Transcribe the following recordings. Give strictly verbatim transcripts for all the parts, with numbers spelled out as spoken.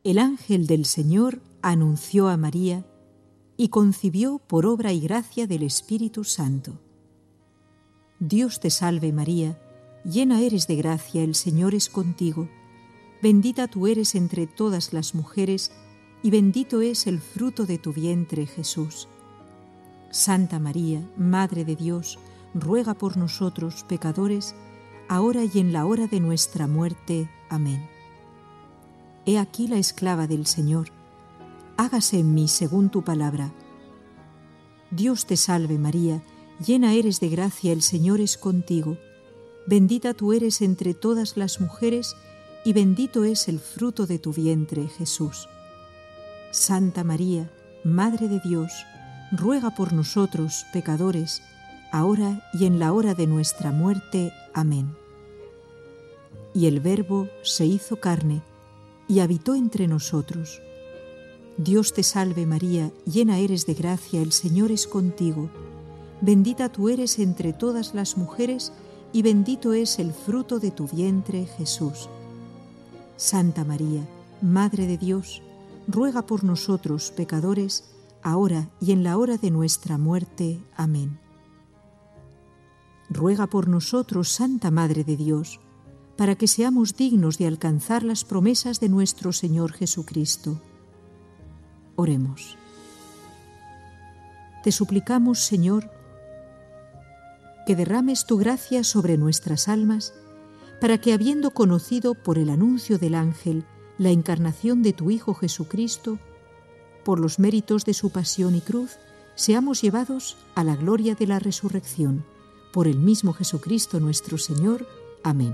El ángel del Señor anunció a María y concibió por obra y gracia del Espíritu Santo. Dios te salve María, llena eres de gracia, el Señor es contigo. Bendita tú eres entre todas las mujeres, y bendito es el fruto de tu vientre, Jesús. Santa María, Madre de Dios, ruega por nosotros pecadores, ahora y en la hora de nuestra muerte. Amén. He aquí la esclava del Señor, hágase en mí según tu palabra. Dios te salve María, llena eres de gracia, el Señor es contigo. Bendita tú eres entre todas las mujeres, y bendito es el fruto de tu vientre, Jesús. Santa María, Madre de Dios, ruega por nosotros, pecadores, ahora y en la hora de nuestra muerte. Amén. Y el Verbo se hizo carne y habitó entre nosotros. Dios te salve María, llena eres de gracia, el Señor es contigo. Bendita tú eres entre todas las mujeres, y bendito es el fruto de tu vientre, Jesús. Santa María, Madre de Dios, ruega por nosotros, pecadores, ahora y en la hora de nuestra muerte. Amén. Ruega por nosotros, Santa Madre de Dios, para que seamos dignos de alcanzar las promesas de nuestro Señor Jesucristo. Oremos. Te suplicamos, Señor, que derrames tu gracia sobre nuestras almas, para que, habiendo conocido por el anuncio del ángel la encarnación de tu Hijo Jesucristo, por los méritos de su pasión y cruz, seamos llevados a la gloria de la resurrección. Por el mismo Jesucristo nuestro Señor. Amén.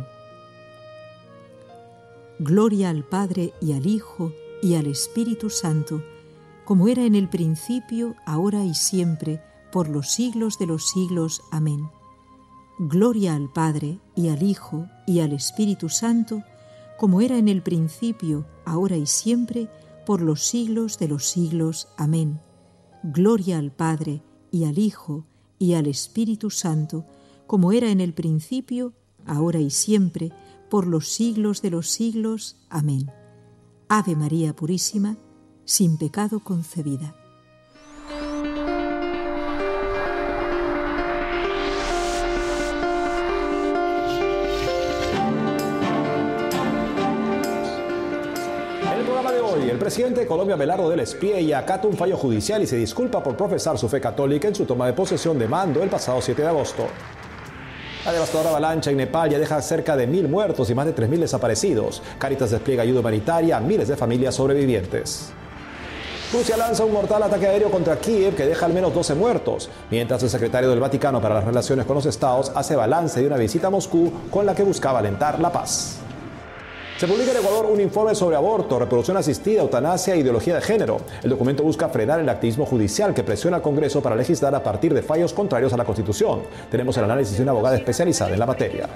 Gloria al Padre y al Hijo y al Espíritu Santo, como era en el principio, ahora y siempre, por los siglos de los siglos. Amén. Gloria al Padre y al Hijo y al Espíritu Santo, como era en el principio, ahora y siempre, por los siglos de los siglos. Amén. Gloria al Padre y al Hijo y al Espíritu Santo, como era en el principio, ahora y siempre, por los siglos de los siglos. Amén. Ave María Purísima, sin pecado concebida. El presidente de Colombia, Abelardo del Espriella, acata un fallo judicial y se disculpa por profesar su fe católica en su toma de posesión de mando el pasado siete de agosto. La devastadora avalancha en Nepal ya deja cerca de mil muertos y más de tres mil desaparecidos. Cáritas despliega ayuda humanitaria a miles de familias sobrevivientes. Rusia lanza un mortal ataque aéreo contra Kiev que deja al menos doce muertos, mientras el secretario del Vaticano para las relaciones con los estados hace balance de una visita a Moscú con la que buscaba alentar la paz. Se publica en Ecuador un informe sobre aborto, reproducción asistida, eutanasia e ideología de género. El documento busca frenar el activismo judicial que presiona al Congreso para legislar a partir de fallos contrarios a la Constitución. Tenemos el análisis de una abogada especializada en la materia.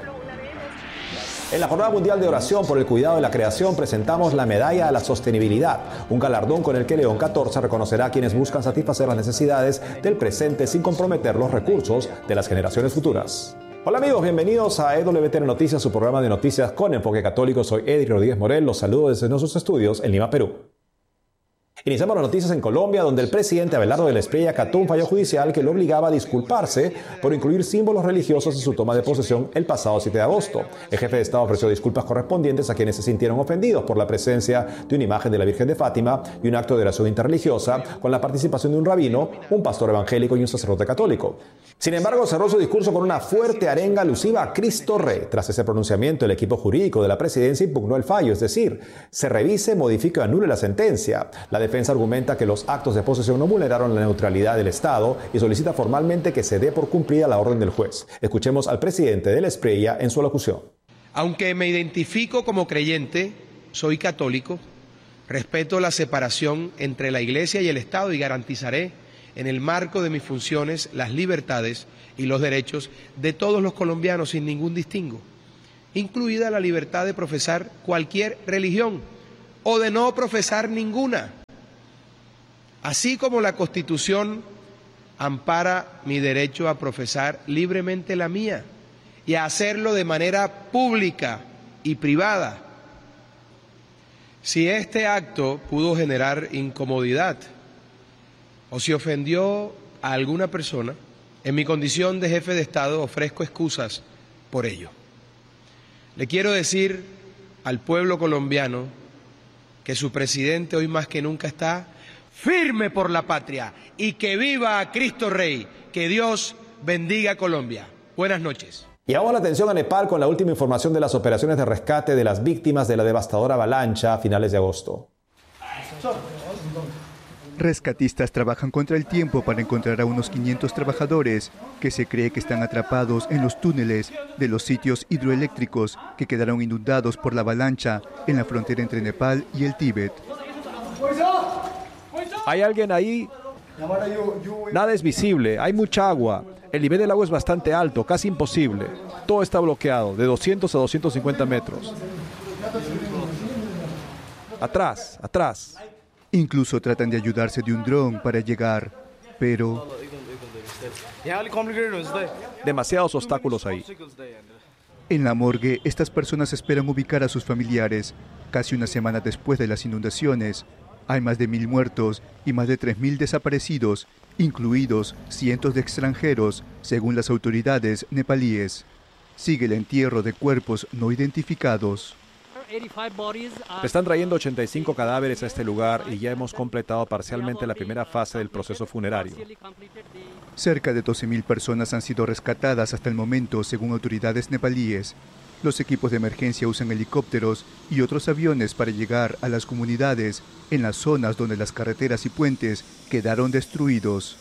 En la Jornada Mundial de Oración por el Cuidado de la Creación presentamos la Medalla a la Sostenibilidad, un galardón con el que León catorce reconocerá a quienes buscan satisfacer las necesidades del presente sin comprometer los recursos de las generaciones futuras. Hola amigos, bienvenidos a E W T N Noticias, su programa de noticias con enfoque católico. Soy Edry Rodríguez Morel, los saludo desde nuestros estudios en Lima, Perú. Iniciamos las noticias en Colombia, donde el presidente Abelardo del Espriella acató un fallo judicial que lo obligaba a disculparse por incluir símbolos religiosos en su toma de posesión el pasado siete de agosto. El jefe de Estado ofreció disculpas correspondientes a quienes se sintieron ofendidos por la presencia de una imagen de la Virgen de Fátima y un acto de oración interreligiosa con la participación de un rabino, un pastor evangélico y un sacerdote católico. Sin embargo, cerró su discurso con una fuerte arenga alusiva a Cristo Rey. Tras ese pronunciamiento, el equipo jurídico de la presidencia impugnó el fallo, es decir, se revise, modifique o anule la sentencia. La defensa argumenta que los actos de posesión no vulneraron la neutralidad del Estado y solicita formalmente que se dé por cumplida la orden del juez. Escuchemos al presidente del Espriella en su alocución. Aunque me identifico como creyente, soy católico, respeto la separación entre la Iglesia y el Estado y garantizaré, en el marco de mis funciones, las libertades y los derechos de todos los colombianos sin ningún distingo, incluida la libertad de profesar cualquier religión o de no profesar ninguna, así como la Constitución ampara mi derecho a profesar libremente la mía y a hacerlo de manera pública y privada. Si este acto pudo generar incomodidad o si ofendió a alguna persona, en mi condición de jefe de Estado ofrezco excusas por ello. Le quiero decir al pueblo colombiano que su presidente hoy más que nunca está firme por la patria y que viva Cristo Rey, que Dios bendiga a Colombia. Buenas noches. Y ahora la atención a Nepal con la última información de las operaciones de rescate de las víctimas de la devastadora avalancha a finales de agosto. Rescatistas trabajan contra el tiempo para encontrar a unos quinientos trabajadores que se cree que están atrapados en los túneles de los sitios hidroeléctricos que quedaron inundados por la avalancha en la frontera entre Nepal y el Tíbet. ¿Hay alguien ahí? Nada es visible, hay mucha agua. El nivel del agua es bastante alto, casi imposible. Todo está bloqueado, de doscientos a doscientos cincuenta metros. Atrás, atrás. Incluso tratan de ayudarse de un dron para llegar, pero demasiados obstáculos ahí. En la morgue, estas personas esperan ubicar a sus familiares. Casi una semana después de las inundaciones, hay más de mil muertos y más de tres mil desaparecidos, incluidos cientos de extranjeros, según las autoridades nepalíes. Sigue el entierro de cuerpos no identificados. Están trayendo ochenta y cinco cadáveres a este lugar y ya hemos completado parcialmente la primera fase del proceso funerario. Cerca de doce mil personas han sido rescatadas hasta el momento, según autoridades nepalíes. Los equipos de emergencia usan helicópteros y otros aviones para llegar a las comunidades en las zonas donde las carreteras y puentes quedaron destruidos.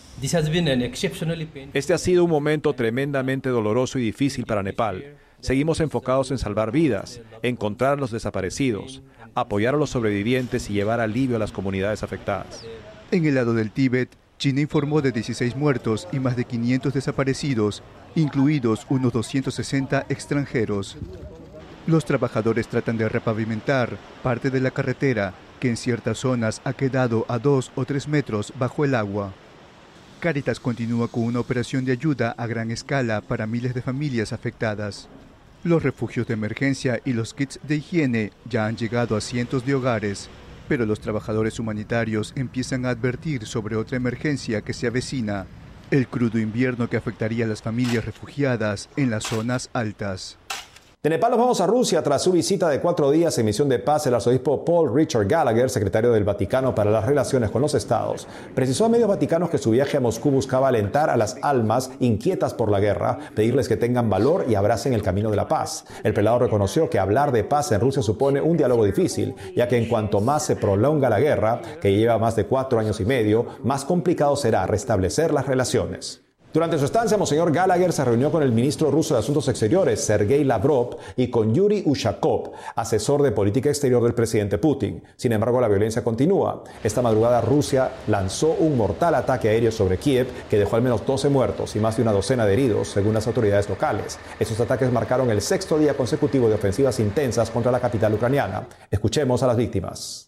Este ha sido un momento tremendamente doloroso y difícil para Nepal. Seguimos enfocados en salvar vidas, encontrar a los desaparecidos, apoyar a los sobrevivientes y llevar alivio a las comunidades afectadas. En el lado del Tíbet, China informó de dieciséis muertos y más de quinientos desaparecidos, incluidos unos doscientos sesenta extranjeros. Los trabajadores tratan de repavimentar parte de la carretera, que en ciertas zonas ha quedado a dos o tres metros bajo el agua. Cáritas continúa con una operación de ayuda a gran escala para miles de familias afectadas. Los refugios de emergencia y los kits de higiene ya han llegado a cientos de hogares, pero los trabajadores humanitarios empiezan a advertir sobre otra emergencia que se avecina, el crudo invierno que afectaría a las familias refugiadas en las zonas altas. De Nepal nos vamos a Rusia. Tras su visita de cuatro días en misión de paz, el arzobispo Paul Richard Gallagher, secretario del Vaticano para las relaciones con los estados, precisó a medios vaticanos que su viaje a Moscú buscaba alentar a las almas inquietas por la guerra, pedirles que tengan valor y abracen el camino de la paz. El prelado reconoció que hablar de paz en Rusia supone un diálogo difícil, ya que en cuanto más se prolonga la guerra, que lleva más de cuatro años y medio, más complicado será restablecer las relaciones. Durante su estancia, Monseñor Gallagher se reunió con el ministro ruso de Asuntos Exteriores, Sergei Lavrov, y con Yuri Ushakov, asesor de política exterior del presidente Putin. Sin embargo, la violencia continúa. Esta madrugada, Rusia lanzó un mortal ataque aéreo sobre Kiev que dejó al menos doce muertos y más de una docena de heridos, según las autoridades locales. Estos ataques marcaron el sexto día consecutivo de ofensivas intensas contra la capital ucraniana. Escuchemos a las víctimas.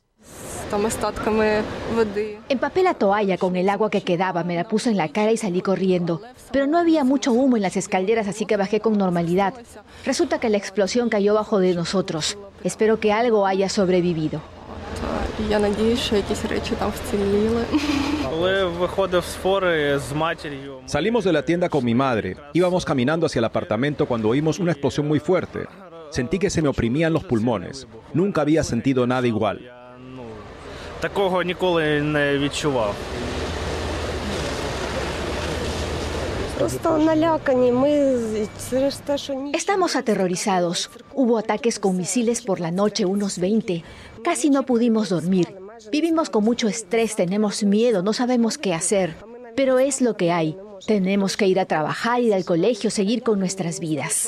Empapé la toalla con el agua que quedaba, me la puse en la cara y salí corriendo. Pero no había mucho humo en las escaleras, así que bajé con normalidad. Resulta que la explosión cayó bajo de nosotros. Espero que algo haya sobrevivido. Salimos de la tienda con mi madre. Íbamos caminando hacia el apartamento cuando oímos una explosión muy fuerte. Sentí que se me oprimían los pulmones. Nunca había sentido nada igual. Estamos aterrorizados. Hubo ataques con misiles por la noche, unos veinte. Casi no pudimos dormir. Vivimos con mucho estrés, tenemos miedo, no sabemos qué hacer. Pero es lo que hay. Tenemos que ir a trabajar, ir al colegio, seguir con nuestras vidas.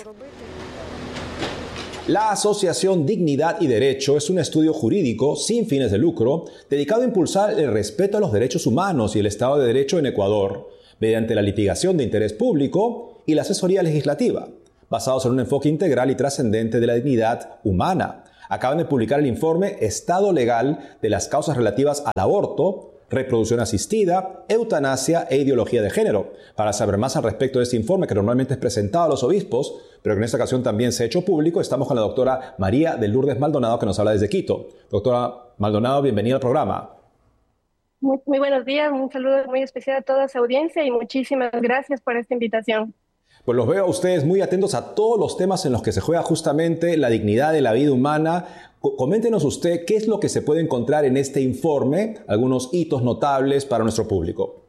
La Asociación Dignidad y Derecho es un estudio jurídico sin fines de lucro dedicado a impulsar el respeto a los derechos humanos y el Estado de Derecho en Ecuador, mediante la litigación de interés público y la asesoría legislativa, basados en un enfoque integral y trascendente de la dignidad humana. Acaban de publicar el informe Estado Legal de las causas relativas al aborto, reproducción asistida, eutanasia e ideología de género. Para saber más al respecto de este informe, que normalmente es presentado a los obispos, pero que en esta ocasión también se ha hecho público. Estamos con la doctora María de Lourdes Maldonado, que nos habla desde Quito. Doctora Maldonado, bienvenida al programa. Muy, muy buenos días, un saludo muy especial a toda su audiencia y muchísimas gracias por esta invitación. Pues los veo a ustedes muy atentos a todos los temas en los que se juega justamente la dignidad de la vida humana. Coméntenos usted qué es lo que se puede encontrar en este informe, algunos hitos notables para nuestro público.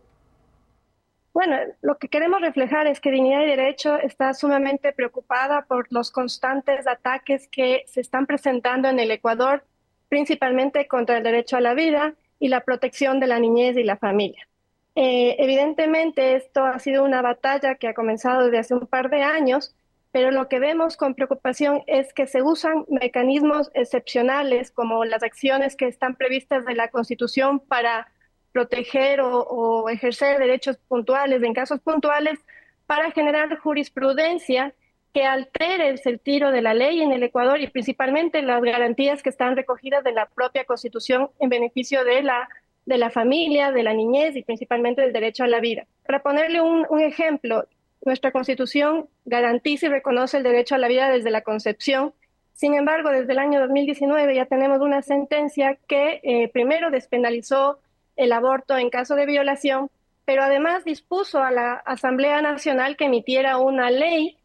Bueno, lo que queremos reflejar es que Dignidad y Derecho está sumamente preocupada por los constantes ataques que se están presentando en el Ecuador, principalmente contra el derecho a la vida y la protección de la niñez y la familia. Eh, evidentemente esto ha sido una batalla que ha comenzado desde hace un par de años, pero lo que vemos con preocupación es que se usan mecanismos excepcionales como las acciones que están previstas de la Constitución para proteger o, o ejercer derechos puntuales en casos puntuales para generar jurisprudencia que altere el sentido de la ley en el Ecuador y principalmente las garantías que están recogidas de la propia Constitución en beneficio de la de la familia, de la niñez y principalmente del derecho a la vida. Para ponerle un, un ejemplo, nuestra Constitución garantiza y reconoce el derecho a la vida desde la concepción. Sin embargo, desde el año dos mil diecinueve ya tenemos una sentencia que eh, primero despenalizó el aborto en caso de violación, pero además dispuso a la Asamblea Nacional que emitiera una ley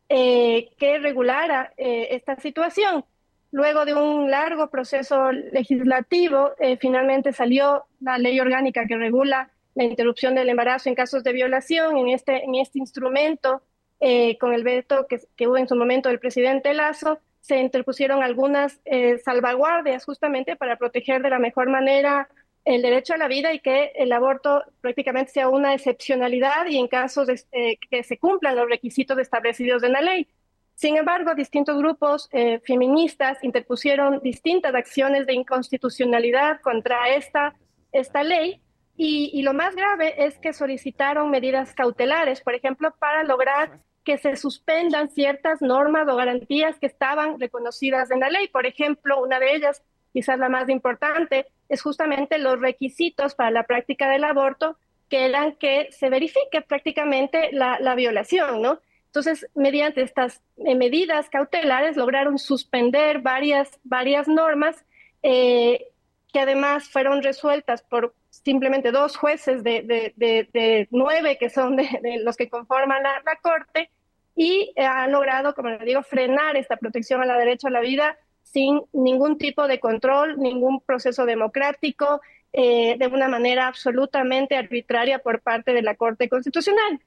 eh, que regulara eh, esta situación. Luego de un largo proceso legislativo, eh, finalmente salió la ley orgánica que regula la interrupción del embarazo en casos de violación. En este, en este instrumento, eh, con el veto que, que hubo en su momento del presidente Lasso, se interpusieron algunas eh, salvaguardias justamente para proteger de la mejor manera el derecho a la vida y que el aborto prácticamente sea una excepcionalidad y en casos de, eh, que se cumplan los requisitos establecidos en la ley. Sin embargo, distintos grupos eh, feministas interpusieron distintas acciones de inconstitucionalidad contra esta, esta ley y, y lo más grave es que solicitaron medidas cautelares, por ejemplo, para lograr que se suspendan ciertas normas o garantías que estaban reconocidas en la ley. Por ejemplo, una de ellas, quizás la más importante, es justamente los requisitos para la práctica del aborto, que eran que se verifique prácticamente la, la violación, ¿no? Entonces, mediante estas eh, medidas cautelares lograron suspender varias, varias normas eh, que además fueron resueltas por simplemente dos jueces de, de, de, de nueve que son de, de los que conforman la, la Corte y eh, han logrado, como les digo, frenar esta protección al derecho a la vida sin ningún tipo de control, ningún proceso democrático, eh, de una manera absolutamente arbitraria por parte de la Corte Constitucional.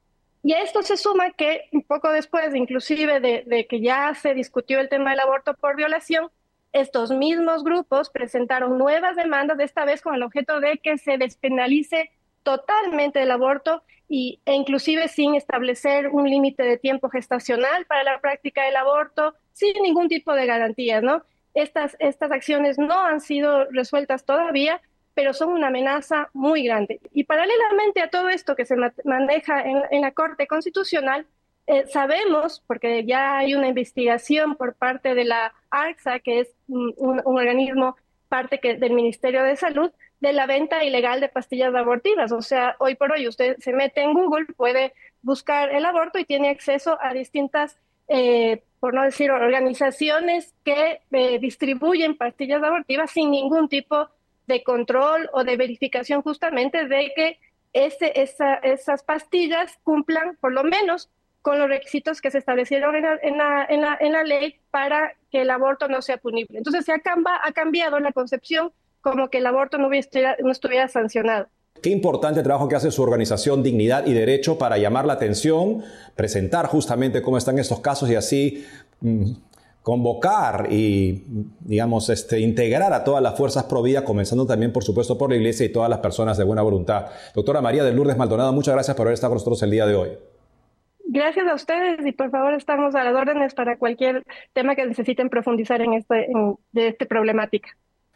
Y a esto se suma que un poco después, inclusive de, de que ya se discutió el tema del aborto por violación, estos mismos grupos presentaron nuevas demandas, esta vez con el objeto de que se despenalice totalmente el aborto y, e inclusive sin establecer un límite de tiempo gestacional para la práctica del aborto, sin ningún tipo de garantías, ¿no? Estas, estas acciones no han sido resueltas todavía, pero son una amenaza muy grande. Y paralelamente a todo esto que se maneja en, en la Corte Constitucional, eh, sabemos, porque ya hay una investigación por parte de la ARCSA, que es un, un organismo parte que, del Ministerio de Salud, de la venta ilegal de pastillas abortivas. O sea, hoy por hoy usted se mete en Google, puede buscar el aborto y tiene acceso a distintas, eh, por no decir, organizaciones que eh, distribuyen pastillas abortivas sin ningún tipo de control o de verificación justamente de que ese, esa, esas pastillas cumplan por lo menos con los requisitos que se establecieron en la, en la, en la, en la ley para que el aborto no sea punible. Entonces se ha, camba, ha cambiado la concepción como que el aborto no estuviera, no estuviera sancionado. Qué importante trabajo que hace su organización Dignidad y Derecho para llamar la atención, presentar justamente cómo están estos casos y así mmm, convocar y, digamos, este, integrar a todas las fuerzas pro vida, comenzando también, por supuesto, por la Iglesia y todas las personas de buena voluntad. Doctora María de Lourdes Maldonado, muchas gracias por haber estado con nosotros el día de hoy. Gracias a ustedes y por favor estamos a las órdenes para cualquier tema que necesiten profundizar en, este, en de esta problemática.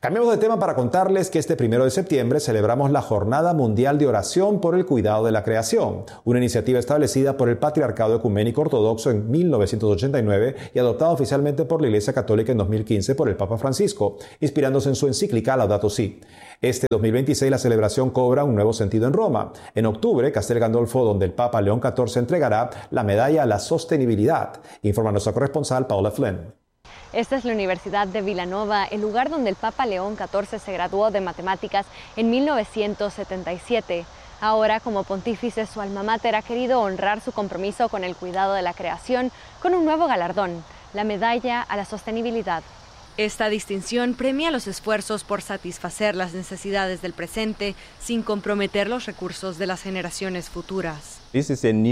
Cambiamos de tema para contarles que este primero de septiembre celebramos la Jornada Mundial de Oración por el Cuidado de la Creación, una iniciativa establecida por el Patriarcado Ecuménico Ortodoxo en mil novecientos ochenta y nueve y adoptada oficialmente por la Iglesia Católica en dos mil quince por el Papa Francisco, inspirándose en su encíclica Laudato Si. Este dos mil veintiséis la celebración cobra un nuevo sentido en Roma. En octubre, Castel Gandolfo, donde el Papa León catorce entregará la medalla a la sostenibilidad, informa nuestra corresponsal Paula Flynn. Esta es la Universidad de Villanova, el lugar donde el Papa León catorce se graduó de matemáticas en mil novecientos setenta y siete. Ahora, como pontífice, su alma mater ha querido honrar su compromiso con el cuidado de la creación con un nuevo galardón, la Medalla a la Sostenibilidad. Esta distinción premia los esfuerzos por satisfacer las necesidades del presente sin comprometer los recursos de las generaciones futuras. Es un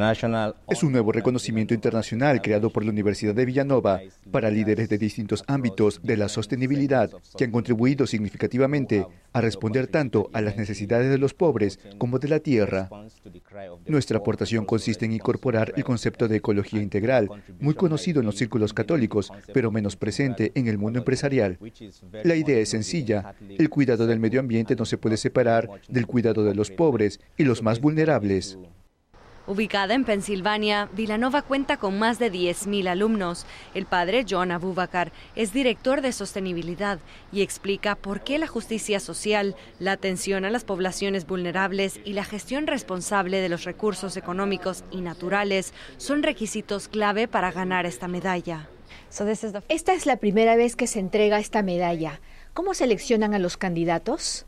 nuevo reconocimiento internacional creado por la Universidad de Villanova para líderes de distintos ámbitos de la sostenibilidad que han contribuido significativamente a responder tanto a las necesidades de los pobres como de la tierra. Nuestra aportación consiste en incorporar el concepto de ecología integral, muy conocido en los círculos católicos, pero menos presente en el mundo empresarial. La idea es sencilla: el cuidado del medio ambiente no se puede separar del cuidado de los pobres y los más vulnerables. Ubicada en Pensilvania, Villanova cuenta con más de diez mil alumnos. El padre John Abubakar es director de sostenibilidad y explica por qué la justicia social, la atención a las poblaciones vulnerables y la gestión responsable de los recursos económicos y naturales son requisitos clave para ganar esta medalla. Esta es la primera vez que se entrega esta medalla. ¿Cómo seleccionan a los candidatos?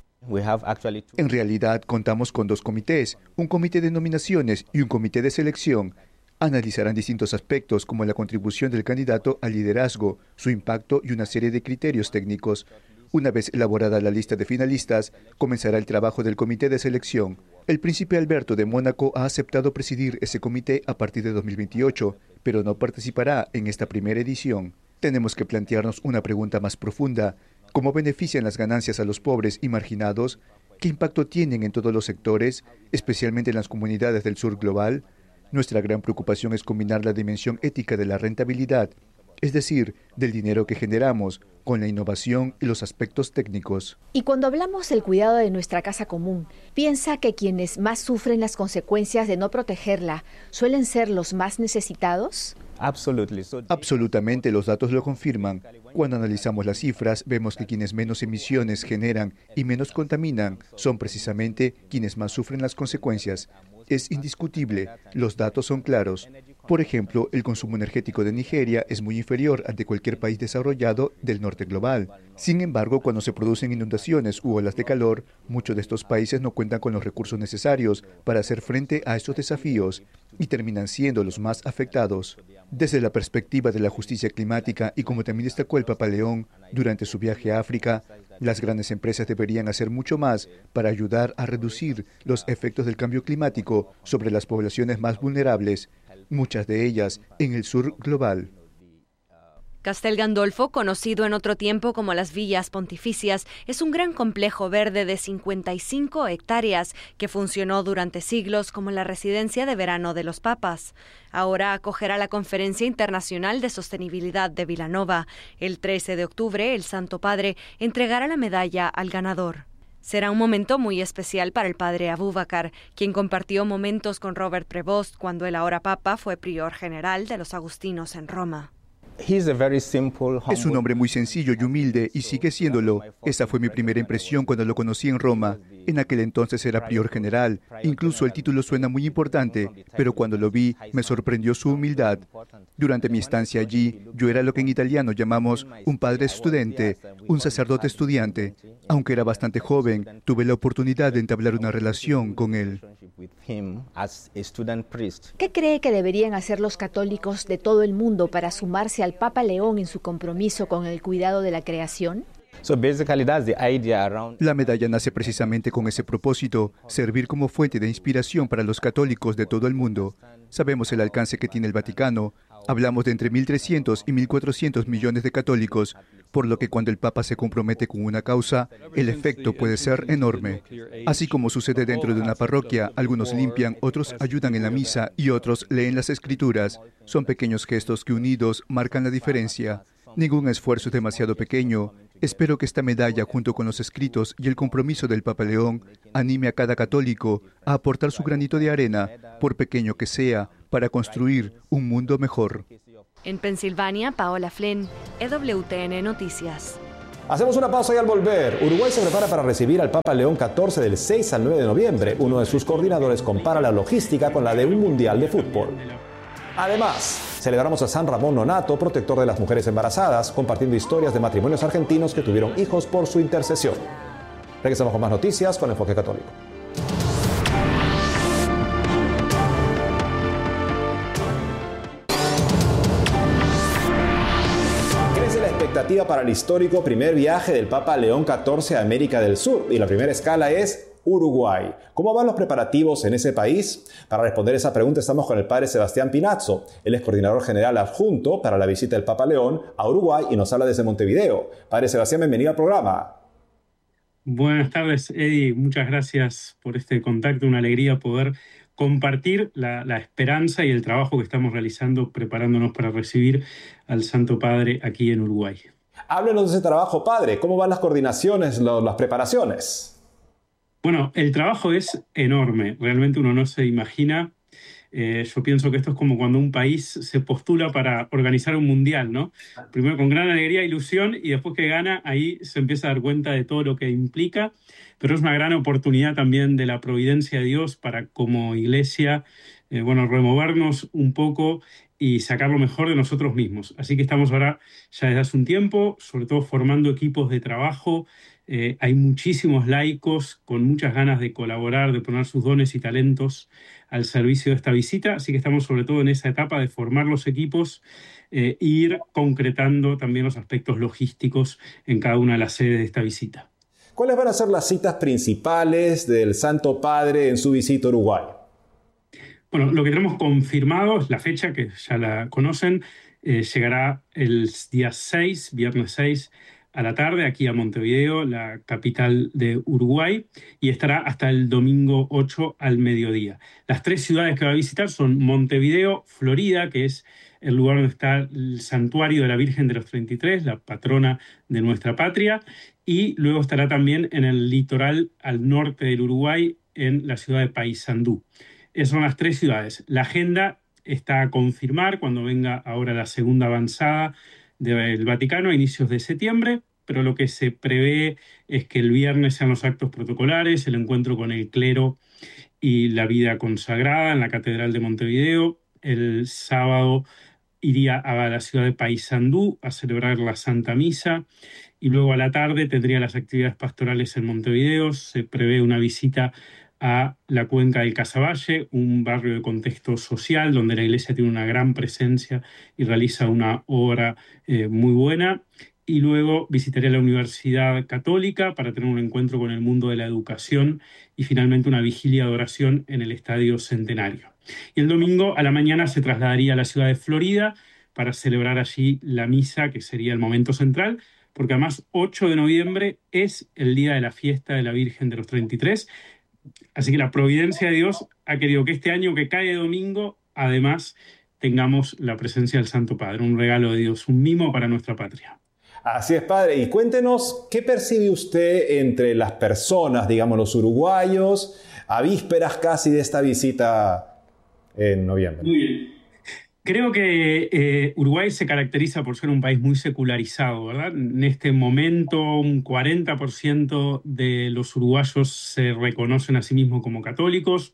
En realidad, contamos con dos comités, un comité de nominaciones y un comité de selección. Analizarán distintos aspectos como la contribución del candidato al liderazgo, su impacto y una serie de criterios técnicos. Una vez elaborada la lista de finalistas, comenzará el trabajo del comité de selección. El príncipe Alberto de Mónaco ha aceptado presidir ese comité a partir de dos mil veintiocho, pero no participará en esta primera edición. Tenemos que plantearnos una pregunta más profunda. ¿Cómo benefician las ganancias a los pobres y marginados? ¿Qué impacto tienen en todos los sectores, especialmente en las comunidades del sur global? Nuestra gran preocupación es combinar la dimensión ética de la rentabilidad, es decir, del dinero que generamos, con la innovación y los aspectos técnicos. Y cuando hablamos del cuidado de nuestra casa común, ¿piensa que quienes más sufren las consecuencias de no protegerla suelen ser los más necesitados? Absolutamente, los datos lo confirman. Cuando analizamos las cifras, vemos que quienes menos emisiones generan y menos contaminan son precisamente quienes más sufren las consecuencias. Es indiscutible, los datos son claros. Por ejemplo, el consumo energético de Nigeria es muy inferior al de cualquier país desarrollado del norte global. Sin embargo, cuando se producen inundaciones u olas de calor, muchos de estos países no cuentan con los recursos necesarios para hacer frente a estos desafíos y terminan siendo los más afectados. Desde la perspectiva de la justicia climática y como también destacó el Papa León durante su viaje a África, las grandes empresas deberían hacer mucho más para ayudar a reducir los efectos del cambio climático sobre las poblaciones más vulnerables, muchas de ellas en el sur global. Castel Gandolfo, conocido en otro tiempo como las Villas Pontificias, es un gran complejo verde de cincuenta y cinco hectáreas que funcionó durante siglos como la residencia de verano de los papas. Ahora acogerá la Conferencia Internacional de Sostenibilidad de Villanova. El trece de octubre, el Santo Padre entregará la medalla al ganador. Será un momento muy especial para el padre Abubakar, quien compartió momentos con Robert Prevost cuando el ahora papa fue prior general de los agustinos en Roma. Es un hombre muy sencillo y humilde y sigue siéndolo. Esa fue mi primera impresión cuando lo conocí en Roma. En aquel entonces era prior general. Incluso el título suena muy importante, pero cuando lo vi me sorprendió su humildad. Durante mi estancia allí, yo era lo que en italiano llamamos un padre estudiante, un sacerdote estudiante. Aunque era bastante joven, tuve la oportunidad de entablar una relación con él. ¿Qué cree que deberían hacer los católicos de todo el mundo para sumarse al Papa León en su compromiso con el cuidado de la creación? La medalla nace precisamente con ese propósito, servir como fuente de inspiración para los católicos de todo el mundo. Sabemos el alcance que tiene el Vaticano. Hablamos de entre mil trescientos y mil cuatrocientos millones de católicos, por lo que cuando el Papa se compromete con una causa, el efecto puede ser enorme. Así como sucede dentro de una parroquia, algunos limpian, otros ayudan en la misa y otros leen las Escrituras. Son pequeños gestos que unidos marcan la diferencia. Ningún esfuerzo es demasiado pequeño Espero que esta medalla, junto con los escritos y el compromiso del Papa León, anime a cada católico a aportar su granito de arena, por pequeño que sea, para construir un mundo mejor. En Pensilvania, Paola Flynn, E W T N Noticias. Hacemos una pausa y al volver, Uruguay se prepara para recibir al Papa León catorce del seis al nueve de noviembre. Uno de sus coordinadores compara la logística con la de un mundial de fútbol. Además, celebramos a San Ramón Nonato, protector de las mujeres embarazadas, compartiendo historias de matrimonios argentinos que tuvieron hijos por su intercesión. Regresamos con más noticias con Enfoque Católico. Crece la expectativa para el histórico primer viaje del Papa León catorce a América del Sur, y la primera escala es Uruguay. ¿Cómo van los preparativos en ese país? Para responder esa pregunta estamos con el padre Sebastián Pinazzo. Él es coordinador general adjunto para la visita del Papa León a Uruguay y nos habla desde Montevideo. Padre Sebastián, bienvenido al programa. Buenas tardes, Eddie. Muchas gracias por este contacto. Una alegría poder compartir la, la esperanza y el trabajo que estamos realizando preparándonos para recibir al Santo Padre aquí en Uruguay. Háblenos de ese trabajo, padre. ¿Cómo van las coordinaciones, lo, las preparaciones? Bueno, el trabajo es enorme, realmente uno no se imagina. Eh, yo pienso que esto es como cuando un país se postula para organizar un mundial, ¿no? Primero con gran alegría e ilusión y después que gana, ahí se empieza a dar cuenta de todo lo que implica, pero es una gran oportunidad también de la providencia de Dios para como iglesia, eh, bueno, removernos un poco y sacar lo mejor de nosotros mismos. Así que estamos ahora ya desde hace un tiempo, sobre todo formando equipos de trabajo. Eh, hay muchísimos laicos con muchas ganas de colaborar, de poner sus dones y talentos al servicio de esta visita, así que estamos sobre todo en esa etapa de formar los equipos e eh, ir concretando también los aspectos logísticos en cada una de las sedes de esta visita. ¿Cuáles van a ser las citas principales del Santo Padre en su visita a Uruguay? Bueno, lo que tenemos confirmado es la fecha, que ya la conocen, eh, llegará el día seis, viernes seis, a la tarde, aquí a Montevideo, la capital de Uruguay, y estará hasta el domingo ocho al mediodía. Las tres ciudades que va a visitar son Montevideo, Florida, que es el lugar donde está el santuario de la Virgen de los treinta y tres, la patrona de nuestra patria, y luego estará también en el litoral al norte del Uruguay, en la ciudad de Paysandú. Esas son las tres ciudades. La agenda está a confirmar cuando venga ahora la segunda avanzada del Vaticano a inicios de septiembre, pero lo que se prevé es que el viernes sean los actos protocolares, el encuentro con el clero y la vida consagrada en la Catedral de Montevideo. El sábado iría a la ciudad de Paysandú a celebrar la Santa Misa y luego a la tarde tendría las actividades pastorales en Montevideo. Se prevé una visita a la cuenca del Casaballe, un barrio de contexto social donde la iglesia tiene una gran presencia y realiza una obra eh, muy buena. Y luego visitaría la Universidad Católica para tener un encuentro con el mundo de la educación y finalmente una vigilia de oración en el Estadio Centenario. Y el domingo a la mañana se trasladaría a la ciudad de Florida para celebrar allí la misa, que sería el momento central, porque además ocho de noviembre es el día de la fiesta de la Virgen de los treinta y tres. Así que la providencia de Dios ha querido que este año que cae domingo, además, tengamos la presencia del Santo Padre, un regalo de Dios, un mimo para nuestra patria. Así es, padre. Y cuéntenos, ¿qué percibe usted entre las personas, digamos, los uruguayos, a vísperas casi de esta visita en noviembre? Muy bien. Creo que eh, Uruguay se caracteriza por ser un país muy secularizado, ¿verdad? En este momento un cuarenta por ciento de los uruguayos se reconocen a sí mismos como católicos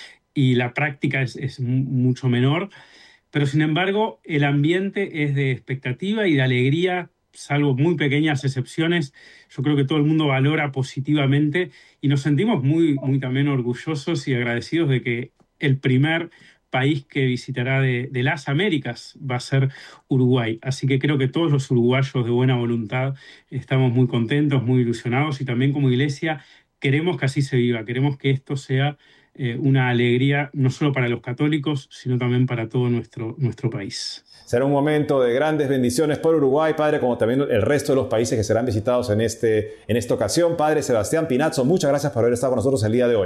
y la práctica es, es mucho menor, pero sin embargo el ambiente es de expectativa y de alegría, salvo muy pequeñas excepciones. Yo creo que todo el mundo valora positivamente y nos sentimos muy, muy también orgullosos y agradecidos de que el primer país que visitará de, de las Américas va a ser Uruguay. Así que creo que todos los uruguayos de buena voluntad estamos muy contentos, muy ilusionados y también como iglesia queremos que así se viva, queremos que esto sea eh, una alegría no solo para los católicos, sino también para todo nuestro, nuestro país. Será un momento de grandes bendiciones por Uruguay, padre, como también el resto de los países que serán visitados en, este, en esta ocasión. Padre Sebastián Pinazzo, muchas gracias por haber estado con nosotros el día de hoy.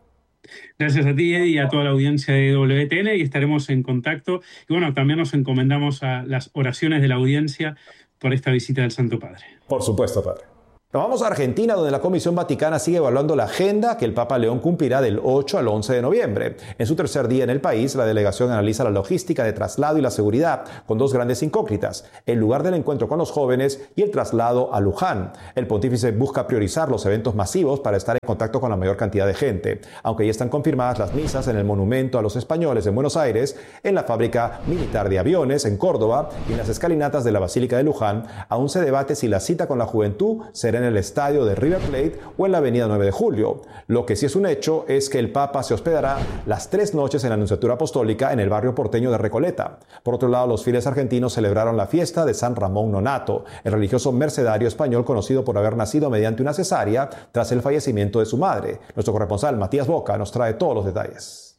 Gracias a ti, Eddie, y a toda la audiencia de W T N, y estaremos en contacto. Y bueno, también nos encomendamos a las oraciones de la audiencia por esta visita del Santo Padre. Por supuesto, Padre. Nos vamos a Argentina, donde la Comisión Vaticana sigue evaluando la agenda que el Papa León cumplirá del ocho al once de noviembre. En su tercer día en el país, la delegación analiza la logística de traslado y la seguridad, con dos grandes incógnitas: el lugar del encuentro con los jóvenes y el traslado a Luján. El pontífice busca priorizar los eventos masivos para estar en contacto con la mayor cantidad de gente, aunque ya están confirmadas las misas en el Monumento a los Españoles en Buenos Aires, en la Fábrica Militar de Aviones en Córdoba y en las escalinatas de la Basílica de Luján. Aún se debate si la cita con la juventud será en el estadio de River Plate o en la avenida nueve de julio. Lo que sí es un hecho es que el Papa se hospedará las tres noches en la Nunciatura Apostólica en el barrio porteño de Recoleta. Por otro lado, los fieles argentinos celebraron la fiesta de San Ramón Nonnato, el religioso mercedario español conocido por haber nacido mediante una cesárea tras el fallecimiento de su madre. Nuestro corresponsal Matías Boca nos trae todos los detalles.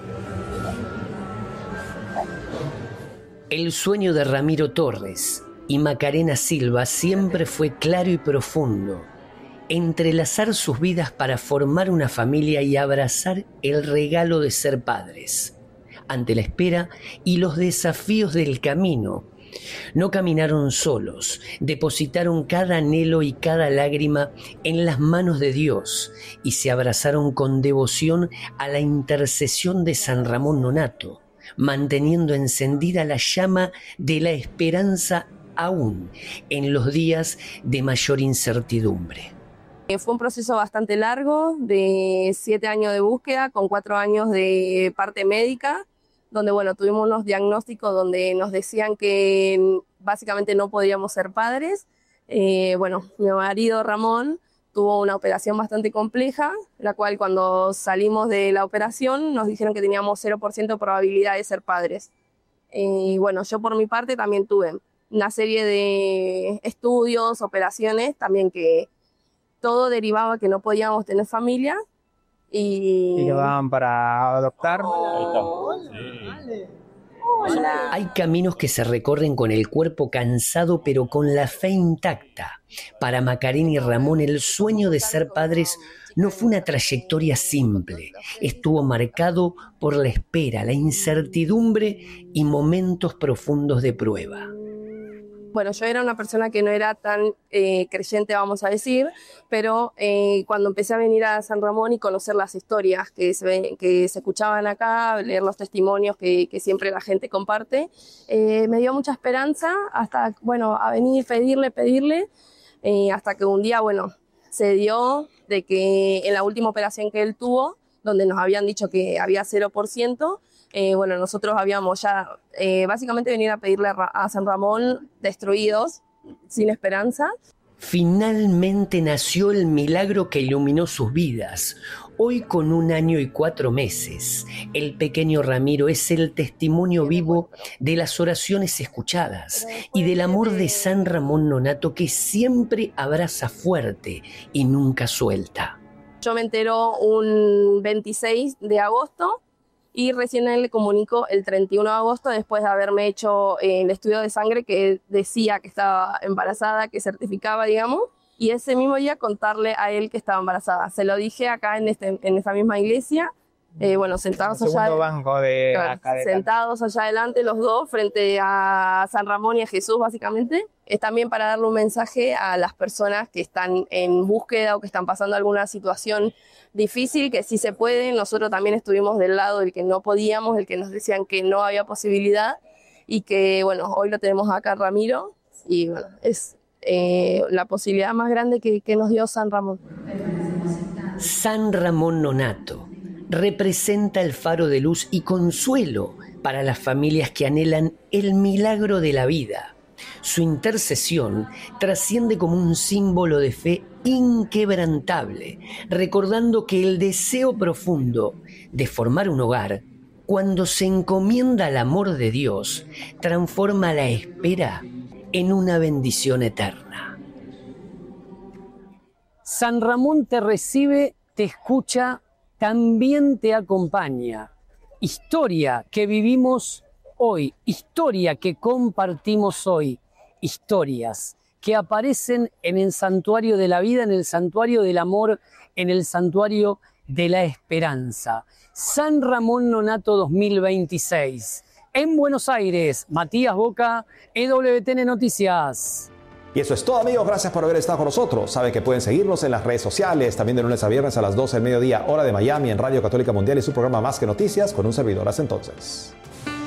El sueño de Ramiro Torres y Macarena Silva siempre fue claro y profundo: entrelazar sus vidas para formar una familia y abrazar el regalo de ser padres. Ante la espera y los desafíos del camino, no caminaron solos, depositaron cada anhelo y cada lágrima en las manos de Dios y se abrazaron con devoción a la intercesión de San Ramón Nonnato, manteniendo encendida la llama de la esperanza aún en los días de mayor incertidumbre. Fue un proceso bastante largo, de siete años de búsqueda, con cuatro años de parte médica, donde bueno, tuvimos unos diagnósticos donde nos decían que básicamente no podíamos ser padres. Eh, bueno, mi marido Ramón tuvo una operación bastante compleja, la cual cuando salimos de la operación nos dijeron que teníamos cero por ciento de probabilidad de ser padres. Eh, y bueno, yo por mi parte también tuve una serie de estudios, operaciones, también que todo derivaba que no podíamos tener familia. Y, y quedaban para adoptar. Hay caminos que se recorren con el cuerpo cansado pero con la fe intacta. Para Macarena y Ramón, el sueño de ser padres no fue una trayectoria simple. Estuvo marcado por la espera, la incertidumbre y momentos profundos de prueba. Bueno, yo era una persona que no era tan eh, creyente, vamos a decir, pero eh, cuando empecé a venir a San Ramón y conocer las historias que se, que se escuchaban acá, leer los testimonios que, que siempre la gente comparte, eh, me dio mucha esperanza hasta, bueno, a venir, pedirle, pedirle, eh, hasta que un día, bueno, se dio de que en la última operación que él tuvo, donde nos habían dicho que había cero por ciento, Eh, bueno, nosotros habíamos ya eh, básicamente venido a pedirle a, a San Ramón destruidos, sin esperanza. Finalmente nació el milagro que iluminó sus vidas. Hoy, con un año y cuatro meses, el pequeño Ramiro es el testimonio vivo de las oraciones escuchadas y del amor de San Ramón Nonnato, que siempre abraza fuerte y nunca suelta. Yo me entero un veintiséis de agosto. Y recién él le comunicó el treinta y uno de agosto, después de haberme hecho eh, el estudio de sangre que decía que estaba embarazada, que certificaba, digamos, y ese mismo día contarle a él que estaba embarazada. Se lo dije acá en, este, en esa misma iglesia, eh, bueno, sentados allá, banco de, claro, acá de sentados allá adelante los dos, frente a San Ramón y a Jesús, básicamente. Es también para darle un mensaje a las personas que están en búsqueda o que están pasando alguna situación difícil, que sí se puede. Nosotros también estuvimos del lado del que no podíamos, del que nos decían que no había posibilidad, y que bueno, hoy lo tenemos acá Ramiro, y bueno, es eh, la posibilidad más grande que, que nos dio San Ramón. San Ramón Nonnato representa el faro de luz y consuelo para las familias que anhelan el milagro de la vida. Su intercesión trasciende como un símbolo de fe inquebrantable, recordando que el deseo profundo de formar un hogar, cuando se encomienda al amor de Dios, transforma la espera en una bendición eterna. San Ramón te recibe, te escucha, también te acompaña. Historia que vivimos hoy, historia que compartimos hoy, historias que aparecen en el santuario de la vida, en el santuario del amor, en el santuario de la esperanza. San Ramón Nonnato dos mil veintiséis, En Buenos Aires, Matías Boca, E W T N Noticias. Y eso es todo, amigos. Gracias por haber estado con nosotros. Saben que pueden seguirnos en las redes sociales, también de lunes a viernes a las doce del mediodía, hora de Miami, en Radio Católica Mundial y su programa Más que Noticias, con un servidor. Hasta entonces.